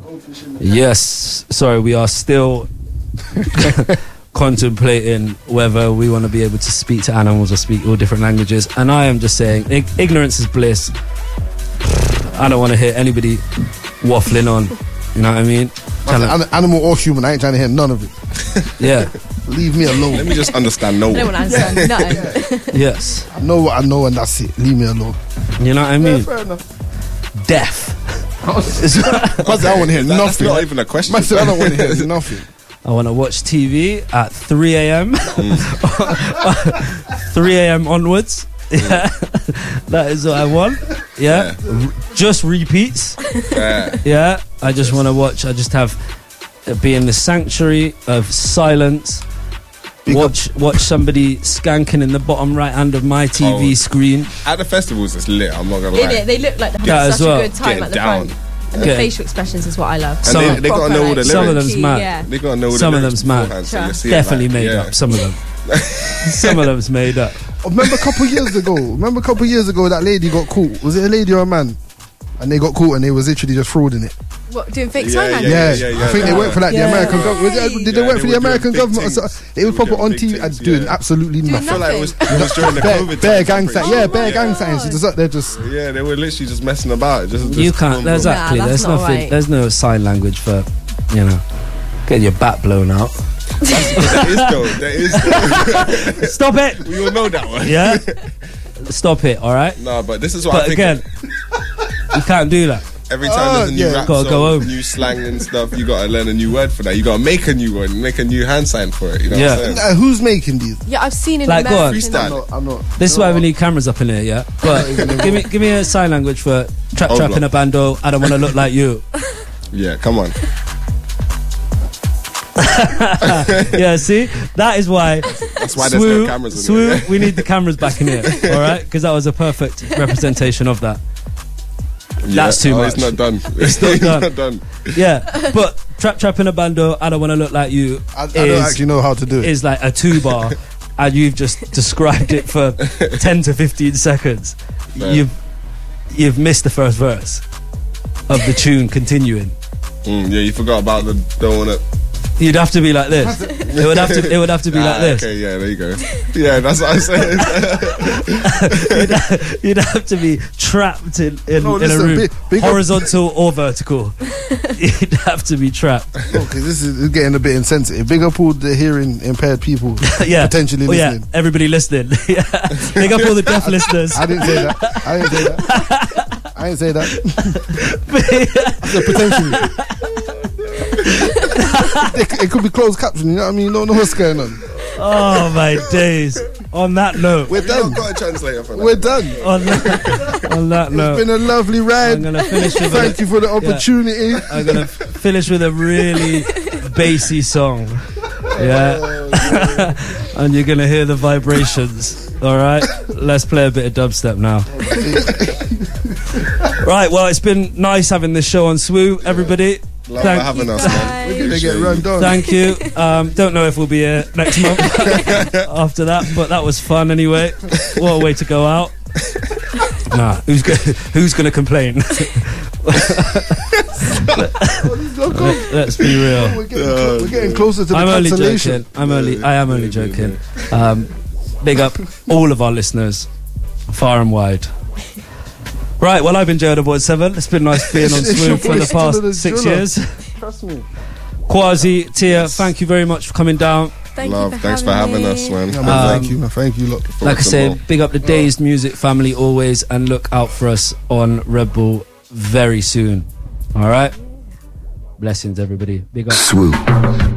Yes, sorry, we are still contemplating whether we want to be able to speak to animals or speak all different languages. And I am just saying, ignorance is bliss. I don't want to hear anybody waffling on. You know what I mean? Animal or human, I ain't trying to hear none of it. Yeah. Leave me alone. Let me just understand no one. I don't want to understand nothing. Yes. I know what I know and that's it. Leave me alone. You know what I mean? Yeah, fair enough. Death. I want to hear nothing. That's not even a question. I don't want to hear nothing. I want to watch TV at 3 a.m. 3 a.m. onwards. Yeah. That is what I want. Yeah. Just repeats. Yeah. I just want to watch. I just have be in the sanctuary of silence. Watch somebody skanking in the bottom right hand of my TV screen. At the festivals, it's lit. I'm not gonna lie. They look like they're having such a good time Getting at the down. front. And the facial expressions is what I love. And they gotta know all the lyrics. Some of them's mad. Yeah. They gotta know all the Some of lyrics them's mad. beforehand, so you see Definitely it, like, made up. Some of them. Some of them's made up. Remember a couple of years ago that lady got caught. Was it a lady or a man? And they got caught and they was literally just frauding it. What, doing fake sign language? Yeah. I think they went for like the American government. Did they work for the American government or something? They were proper on TV and doing absolutely nothing. I feel like it was during the COVID bare gang sign. Yeah, bare gang signs. She's just up there just. Yeah, they were literally just messing about. You can't. Exactly. There's nothing. There's no sign language for, getting your back blown out. There is. Stop it. We all know that one. Yeah. Stop it. All right. No, but this is what I think. Again, you can't do that. Every time there's a new rap gotta song, go home. new slang and stuff, you gotta learn a new word for that. You gotta make a new one, make a new hand sign for it. You know what I'm saying? Who's making these? Yeah, I've seen in Like, go on. American. Freestyle. I'm not. This is why we need cameras up in here, yeah? But give me a sign language for trap in a bando. I don't want to look like you. Yeah, come on. Yeah, see? That is why. That's why there's no cameras in here. We need the cameras back in here, all right? Because that was a perfect representation of that. That's too much. It's not done. It's not done. Yeah, but trap in a bando, I don't want to look like you. I don't actually know how to do it. Is like a 2-bar, and you've just described it for 10 to 15 seconds. Yeah. You've missed the first verse of the tune continuing. Yeah, you forgot about the don't wanna. You'd have to be like this. It would have to be like this. Okay, yeah, there you go. Yeah, that's what I'm saying. You'd have to be trapped in a room, horizontal or vertical. You'd have to be trapped. Okay, this is getting a bit insensitive. Big up all the hearing impaired people potentially listening. Yeah, everybody listening. Yeah. Big up all the deaf listeners. I didn't say that. I didn't say that. I said potentially. It could be closed caption, you know what I mean? You don't know what's going on. Oh my days. On that note, we're done. Got a translator for that. We're done. On that note, it's been a lovely ride. I'm gonna finish with Thank you for the opportunity. Yeah, I'm gonna finish with a really bassy song. Yeah. And you're gonna hear the vibrations. Alright? Let's play a bit of dubstep now. Right, well, it's been nice having this show on Swoo, everybody. Love for having us, man. We're gonna get run down. Thank you. Don't know if we'll be here next month after that, but that was fun anyway. What a way to go out. Nah, who's gonna complain? Let's be real. We're getting closer to the cancellation. I am only joking. Big up all of our listeners, far and wide. Right, well, I've been JoDa7. It's been nice being on Swoop for the past 6 years. Trust me. Quasi, Tia, thank you very much for coming down. Thanks for having us, man. Thank you, lot. Like I said, big up the Dazed Music family always, and look out for us on Red Bull very soon. All right? Blessings, everybody. Big up. Swoop.